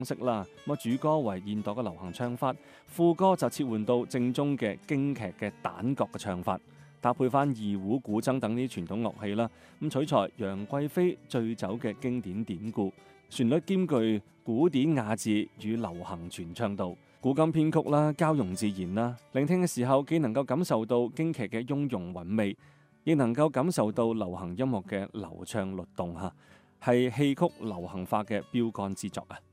式啦。咁主歌為現代嘅流行唱法，副歌就切換到正宗嘅京劇嘅旦角嘅唱法，搭配翻二胡、古箏等啲傳統樂器啦。咁取材楊貴妃醉酒嘅經典典故，旋律兼具古典雅致與流行傳唱度，古今編曲啦，交融自然啦。聆聽嘅時候，既能夠感受到京劇嘅雍容韻味，亦能夠感受到流行音樂嘅流暢律動嚇，係戲曲流行化嘅標杆之作啊！